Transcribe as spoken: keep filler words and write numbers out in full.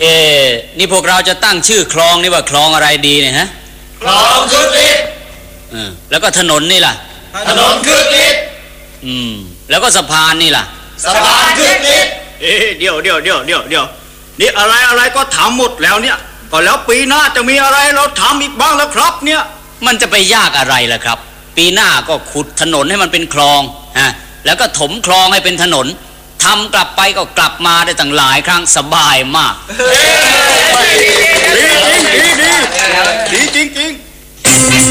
เอ๊นี่พวกเราจะตั้งชื่อคลองนี่ว่าคลองอะไรดีเนี่ยฮะคลองคึกฤทธิ์เออแล้วก็ถนนนี่ล่ะถนนคึกฤทธิ์อืมแล้วก็สะพานนี่ล่ะสะพานคึกฤทธิ์เอ๊เดี๋ยวเดี๋ยวเดี๋ยวเดี๋ยวเดี๋ยวนี่อะไรอะไรก็ทำหมดแล้วเนี่ยก็แล้วปีหน้าจะมีอะไรเราทำอีกบ้างแล้วครับเนี่ยมันจะไปยากอะไรล่ะครับปีหน้าก็ขุดถนนให้มันเป็นคลองฮะแล้วก็ถมคลองให้เป็นถนนทำกลับไปก็กลับมาได้ตั้งหลายครั้งสบายมากดีดีดีดีดีจริงจริง